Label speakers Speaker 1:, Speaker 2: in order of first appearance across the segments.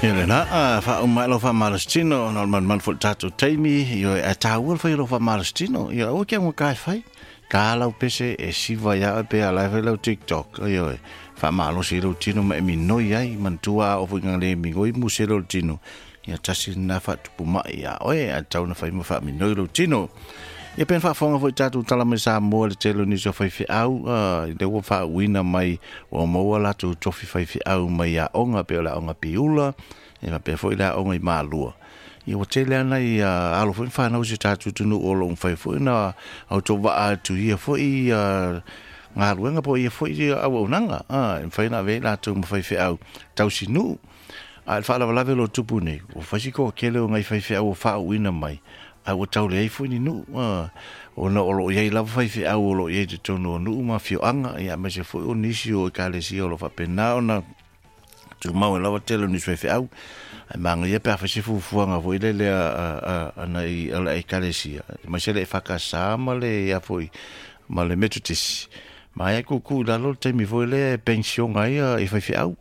Speaker 1: Elena, fa lo fa malastino, no man ful tatu taimi, yo atawul fa lo fa malastino, yo o ke mo kai fai. Ka la pese e siva ya pe ala fa lo TikTok, yo fa malo si lo tino me mi no yai man tua o fu ngale mi goi mu se lo tino. Ya tasi na fa tu ma ya, oi atau na fa mi fa mi no lo tino. E pen fa fonga foi tatu tala me sa mo le telo ni so fai fi au de wo fa wina mai o mo la tu tofi fai fi au mai ya onga pe la onga piula e ma pe foi la onga I malua I o tele na I alo foi fa na o se tatu tunu o long fai foi na au to va tu ia foi nga ruenga po ia foi au nanga fai na ve la tu mo fai fi au tau sinu al fa la lo tupu nei o fa si ko kele o ngai fai fi au fa wina mai au tau le fu ni nu o na o ye la fa fi au lo ye te tono nu ma fi anga ya me se fu o nisi o ka le si o lo fa pena ona tu ma o la tele ni fi au ai manga ye pa fa si fu anga vo ile le ana I ka le si ma se le fa ka sa ma le ya foi ma le metutis ma ya ku la lo te mi vo le pension ai I fa fi au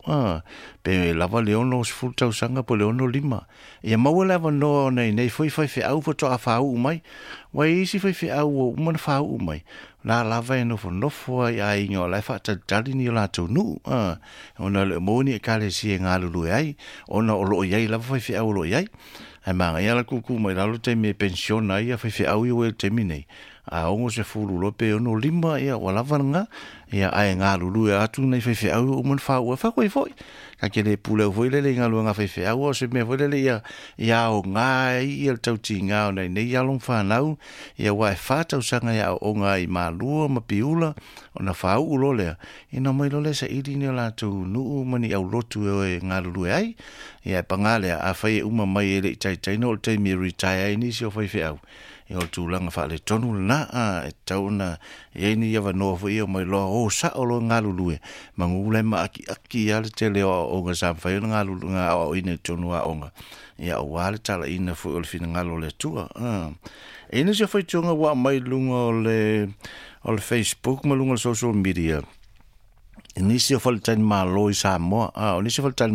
Speaker 1: pe la va le ono fu tau sanga po le ono lima ia mau la va no nei foi fi au fo to fa u mai wa isi fi au o man fa u mai la va no fo ai ngo la fa ta tali ni la tu nu ona le moni ka le si nga lu ai ona o lo ai la fi au lo ai ai manga ia la ku mai la lo te me pension ai fi au I o te mine a ongo se fulu lo pe ono lima ia wala vanga ia ai nga lulu atu nei fe au o man fa o fa koi foi ka ke le pule foi le nga lu nga fe au o se me foi le ia o nga I el tau tinga nei nei ia long fa nau ia wa fa tau sanga ia o nga I malu ma piula ona fa u lo le ina mai lo le sa I ni la tu nu mani au lotu e nga lulu ai ia pangale a fa uma mai le tai no te mi retire ni so fe au o tūlanga wha le tonu na e tauna e ni iawa noa fo ia mai loa o sa o lo ngā lulue ma ngule ma aki ale te leo o ngā samwhai o ngā lulu ngā o ine tonu a onga ia o wale tala ina fo o le fina ngalo le tua e ni se whai tunga wa mai lunga o le Facebook ma lunga le social media nisi o faltan malo I Samoa o nisi faltan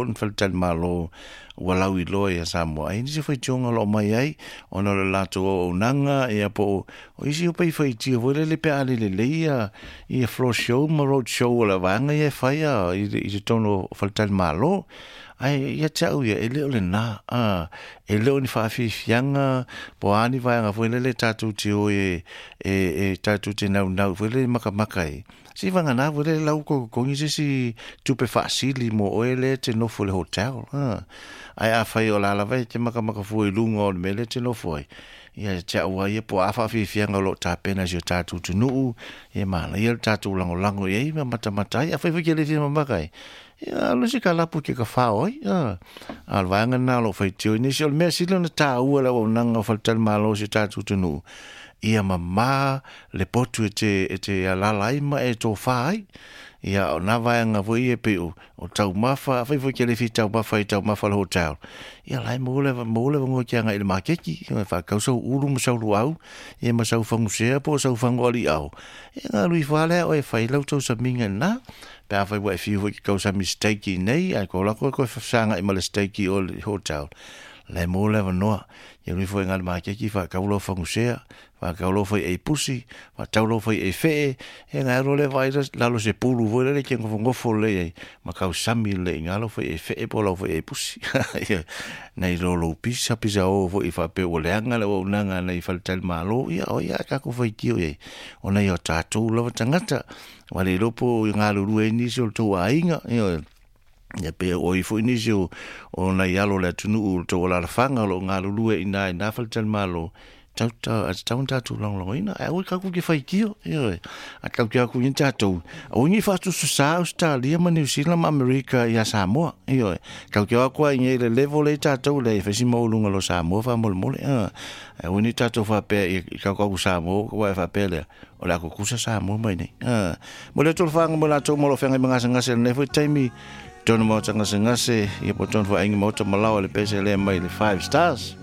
Speaker 1: malo walau I loe Samoa ai nisi fai tionga lo mai ai ona le lato o nanga e po o isi o pai fai tio vole le pe ale le ia I floor show ma road show la vanga e fai I se tono faltan malo ai ia tau ia ele ole na ele ni fa fi fianga po ani vai nga vole le tatu tio e tatu te nau vole maka si vanga na vole lau ko ngi si tupe fasili mo ele te no fo le hotel ai a fai o la vai te maka fu I lunga o mele te no foi ia te wa ia po afa fi fianga lo ta pena jo tatu tunu e mana ia tatu lango ia mata ia fai ke le fi mamakai ia lo si kala pu ke ka fa oi al vanga na lo fai tio initial message na ta u la o nanga faltal malo si tatu tunu ia mama le potu te alalai ma e to fai ia na vai nga voi e pe o tau mafa fai foi ke le fi tau mafa le hotel ia lai mo le ngo kia nga I le makeki fa ka so uru mo so luau ia ma so fangu se po so fangu ali au ia lui fale o e fai lau to sa minga na pa fai wa fi foi ka so mistake nei ai ko la ko fa sanga I ma le mistake o le hotel le mo le no ia lui foi nga le makeki fa ka lo fangu se fa ka lo foi e pusi fa tau lo foi e fe e nga ro le vai la lo se pulu vo le ke ngo fo le ma ka sami le nga lo foi e fe e po lo foi e pusi nei lo pisa o vo I fa pe o le anga le o nanga nei faltel malo ia o ia ka ko foi tio e ona yo tatu lo tangata wale lopo nga lu e ni so to ainga ia pe o I foi ni so ona ia lo le tunu to la fanga lo nga lu e ina faltel malo tau tatu long ina ai ka ku ke fai kio a ka ku ni tatu o ni fa tu sa Australia ma New Zealand America ia Samoa ka ku ai le level e tatu le fa si mo lunga lo Samoa fa mol o ni tatu fa pe ka ku Samoa ko fa pe le o la ku sa Samoa mai nei mo le tol fa mo la to mo lo fa ngai ngasa ne fo taimi tono mo tanga ngase ia po ton fa ingi mo to malawa le pese le mai le 5 stars